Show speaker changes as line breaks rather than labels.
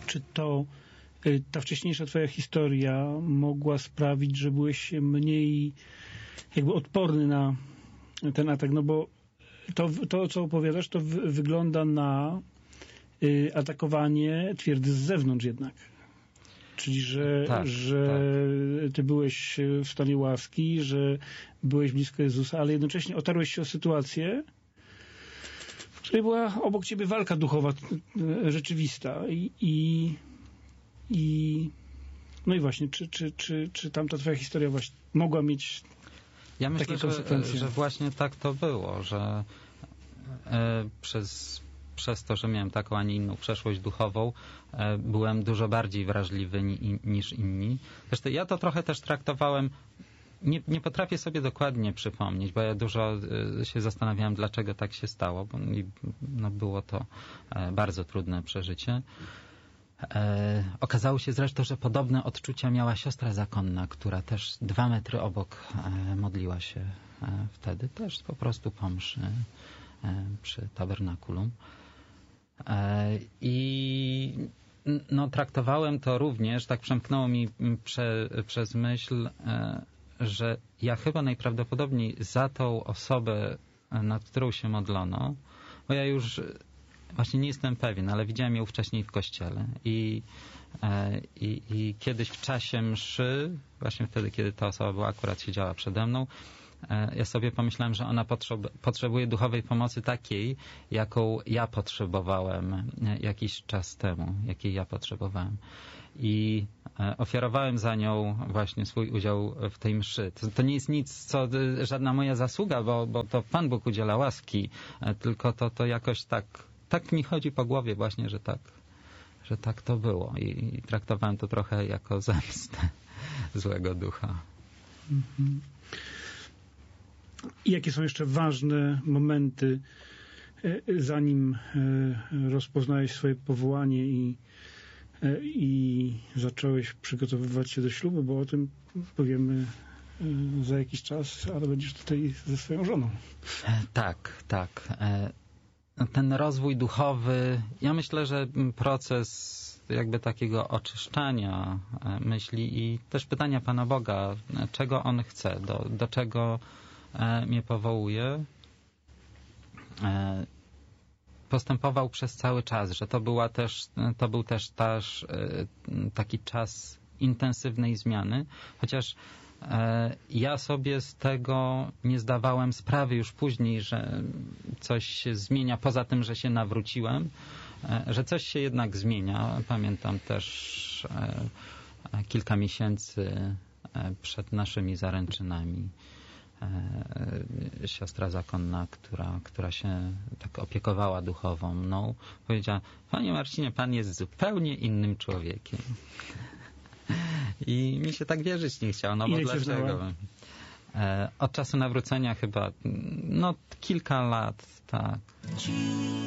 czy ta wcześniejsza twoja historia mogła sprawić, że byłeś mniej jakby odporny na ten atak? No bo to co opowiadasz, to wygląda na atakowanie twierdzy z zewnątrz jednak. Czyli, że ty byłeś w stanie łaski, że byłeś blisko Jezusa, ale jednocześnie otarłeś się o sytuację, w której była obok ciebie walka duchowa rzeczywista. No i właśnie, czy tamta twoja historia właśnie mogła mieć
ja myślę,
takie konsekwencje?
Że właśnie tak to było, że przez to, że miałem taką, a nie inną przeszłość duchową, byłem dużo bardziej wrażliwy niż inni. Zresztą ja to trochę też traktowałem, nie potrafię sobie dokładnie przypomnieć, bo ja dużo się zastanawiałem, dlaczego tak się stało, bo było to bardzo trudne przeżycie. Okazało się zresztą, że podobne odczucia miała siostra zakonna, która też 2 metry obok modliła się wtedy, też po prostu po mszy przy tabernakulum. I traktowałem to również, tak przemknęło mi przez myśl, że ja chyba najprawdopodobniej za tą osobę, nad którą się modlono, bo ja już właśnie nie jestem pewien, ale widziałem ją wcześniej w kościele i kiedyś w czasie mszy, właśnie wtedy, kiedy ta osoba akurat siedziała przede mną, ja sobie pomyślałem, że ona potrzebuje duchowej pomocy takiej, jaką ja potrzebowałem jakiś czas temu, jakiej ja potrzebowałem. I ofiarowałem za nią właśnie swój udział w tej mszy. To nie jest nic, żadna moja zasługa, bo to Pan Bóg udziela łaski, tylko to jakoś tak mi chodzi po głowie właśnie, że tak to było. I traktowałem to trochę jako zemstę złego ducha.
Mhm. I jakie są jeszcze ważne momenty, zanim rozpoznałeś swoje powołanie i zacząłeś przygotowywać się do ślubu, bo o tym powiemy za jakiś czas, ale będziesz tutaj ze swoją żoną.
Tak. Ten rozwój duchowy, ja myślę, że proces jakby takiego oczyszczania myśli i też pytania Pana Boga, czego On chce, do czego mnie powołuje, postępował przez cały czas, że to był też taki czas intensywnej zmiany, chociaż ja sobie z tego nie zdawałem sprawy już później, że coś się zmienia, poza tym, że się nawróciłem, że coś się jednak zmienia. Pamiętam też kilka miesięcy przed naszymi zaręczynami siostra zakonna, która się tak opiekowała duchową mną, powiedziała: Panie Marcinie, Pan jest zupełnie innym człowiekiem. I mi się tak wierzyć nie chciało, bo dlaczego? Od czasu nawrócenia chyba, kilka lat, tak.